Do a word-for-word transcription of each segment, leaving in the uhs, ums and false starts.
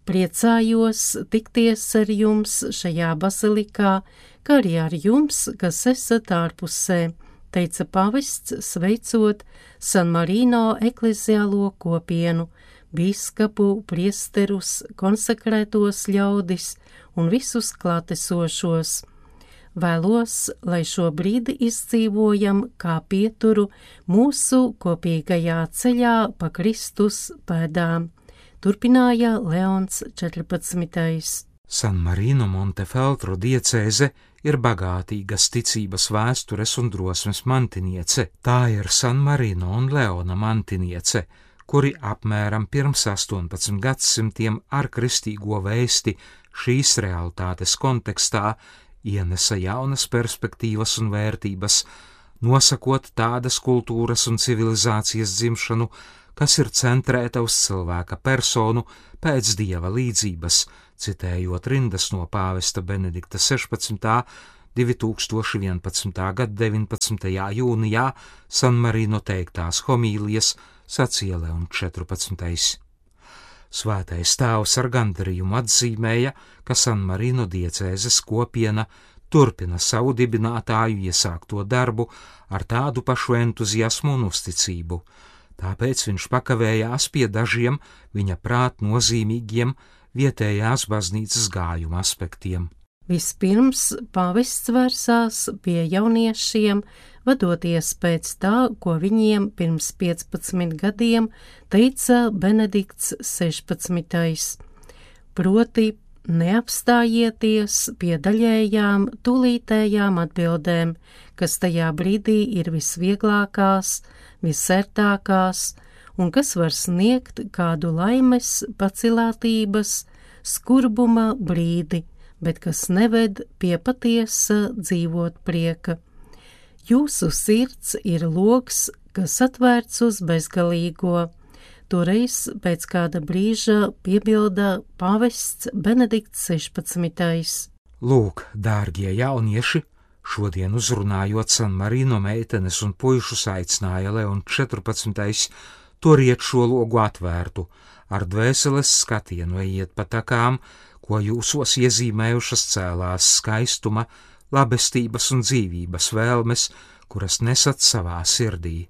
Priecājos tikties ar jums šajā bazilikā, kā arī ar jums, kas esat ārpusē, teica pavests, sveicot San Marino ekleziālo kopienu, bīskapu, priesterus, konsekrētos ļaudis un visus klātesošos. Vēlos, lai šo brīdi izdzīvojam kā pieturu mūsu kopīgajā ceļā pa Kristus pēdām, turpināja Leons četrpadsmitais. San Marino Montefeltro diecēze ir bagātīgas ticības vēstures un drosmes mantiniece. Tā ir San Marino un Leona mantiniece, kuri apmēram pirms astoņpadsmit gadsimtiem ar kristīgo vēsti šīs realitātes kontekstā ienesa jaunas perspektīvas un vērtības, nosakot tādas kultūras un civilizācijas dzimšanu, kas ir centrēta uz cilvēka personu pēc dieva līdzības, citējot rindas no pāvesta Benedikta sešpadsmitā divi tūkstoši vienpadsmitā gada deviņpadsmitajā jūnijā San Marino teiktās homīlijas sacīja Leons četrpadsmitais. Svētais tēvs ar gandarījumu atzīmēja, ka San Marino diecēzes kopiena turpina savu dibinātāju iesākto darbu ar tādu pašu entuziasmu un uzticību. Tāpēc viņš pakavējās pie dažiem viņa prāt nozīmīgiem vietējās baznīcas gājuma aspektiem. Vispirms pāvests vērsās pie jauniešiem, vadoties pēc tā, ko viņiem pirms piecpadsmit gadiem teica Benedikts sešpadsmitais. Proti, neapstājieties pie daļējām, tūlītējām atbildēm, kas tajā brīdī ir visvieglākās, visērtākās un kas var sniegt kādu laimes, pacilātības, skurbuma brīdi, bet kas neved pie patiesa dzīvot prieka. Jūsu sirds ir loks, kas atvērts uz bezgalīgo. Toreiz pēc kāda brīža piebilda pāvests Benedikts sešpadsmitais. Lūk, dārgie jaunieši, šodien uzrunājot San Marino meitenes un puišus aicināja Leons četrpadsmitais turiet šo logu atvērtu, ar dvēseles skatienu ejiet pa takām, ko jūsos iezīmējušas cēlās skaistuma, labestības un dzīvības vēlmes, kuras nesat savā sirdī.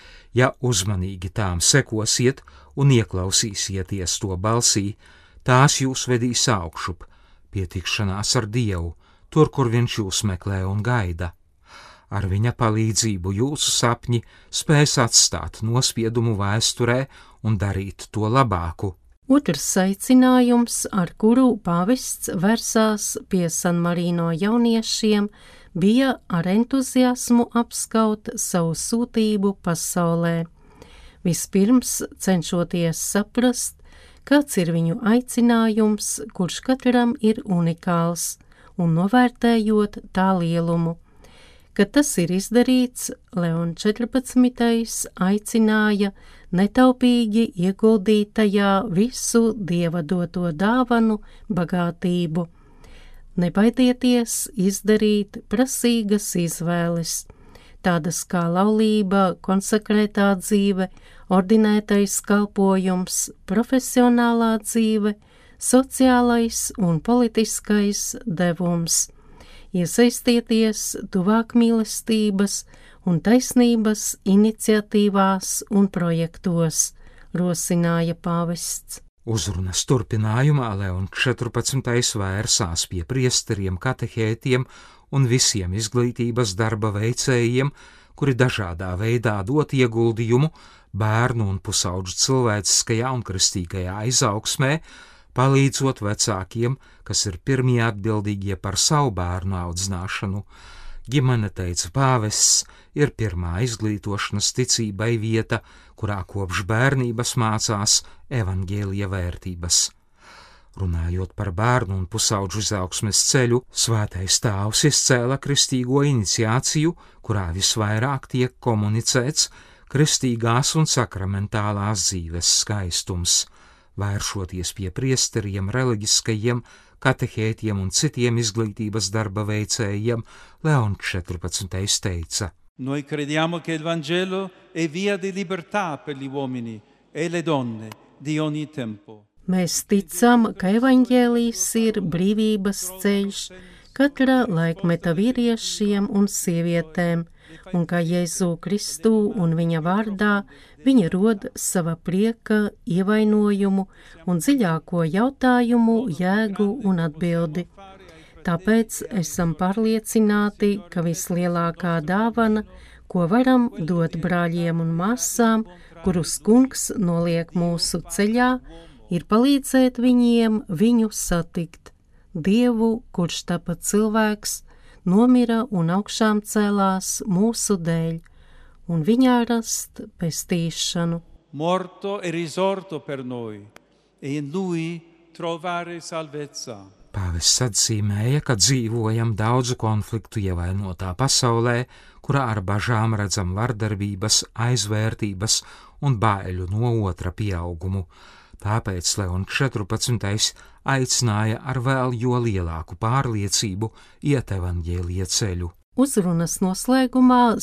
Ja uzmanīgi tām sekosiet un ieklausīsieties to balsī, tās jūs vedīs augšup, pie tikšanās ar Dievu, tur, kur viņš jūs meklē un gaida. Ar viņa palīdzību jūsu sapņi spēs atstāt nospiedumu vēsturē un darīt to labāku. Otrs aicinājums, ar kuru pāvests vērsās pie San Marino jauniešiem, bija ar entuziasmu apskaut savu sūtību pasaulē. Vispirms cenšoties saprast, kāds ir viņu aicinājums, kurš katram ir unikāls, un novērtējot tā lielumu. Kad tas ir izdarīts, Leons četrpadsmitais aicināja netaupīgi ieguldīt tajā visu Dieva doto dāvanu bagātību. Nebaidieties izdarīt prasīgas izvēles, tādas kā laulība, konsekrētā dzīve, ordinētais kalpojums, profesionālā dzīve, sociālais un politiskais devums. Iesaistieties tuvāk mīlestības un taisnības iniciatīvās un projektos, rosināja pāvests. Uzrunas turpinājumā Leons četrpadsmitais vērsās pie priesteriem, katehētiem un visiem izglītības darba veicējiem, kuri dažādā veidā dot ieguldījumu bērnu un pusauģu cilvēciskajā un kristīgajā izaugsmē, palīdzot vecākiem, kas ir pirmie atbildīgie par savu bērnu audzināšanu. Ģimene, teica pāvests, ir pirmā izglītošanas ticībai vieta, kurā kopš bērnības mācās evaņģēlija vērtības. Runājot par bērnu un pusauģu izaugsmes ceļu, svētais tēvs izcēla kristīgo iniciāciju, kurā visvairāk tiek komunicēts kristīgās un sakramentālās dzīves skaistums. Vēršoties pie priesteriem, reliģiskajiem, katehētiem un citiem izglītības darba veicējiem, Leons četrpadsmitais teica: Noi crediamo che il Vangelo è via di libertà per gli uomini e le donne di ogni tempo. Mēs ticam, ka evaņģēlijs ir brīvības ceļš katra laikmeta vīriešiem un sievietēm, un ka Jēzu Kristu un viņa vārdā viņi rod sava prieka, ievainojumu un dziļāko jautājumu jēgu un atbildi. Tāpēc esam pārliecināti, ka vislielākā dāvana, ko varam dot brāļiem un māsām, kurus Kungs noliek mūsu ceļā, ir palīdzēt viņiem viņu satikt. Dievu, kurš tapa cilvēks, nomira un augšām cēlās mūsu dēļ, un viņā rast pestīšanu. Morto e risorto per noi, e in lui trovare salvezza. Pāvests atzīmēja, ka dzīvojam daudzu konfliktu ievainotā pasaulē, kurā ar bažām redzam vardarbības, aizvērtības un baiļu no otra pieaugumu. Tāpēc Leons četrpadsmitais aicināja ar vēl jo lielāku pārliecību iet evaņģēlija ceļu. Uzrunas noslēgumā